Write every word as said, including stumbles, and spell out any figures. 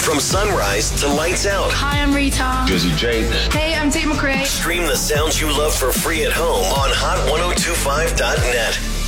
From sunrise to lights out. Hi, I'm Rita. Busy J. Hey, I'm Tate McRae. Stream the sounds you love for free at home on hot ten twenty-five dot net.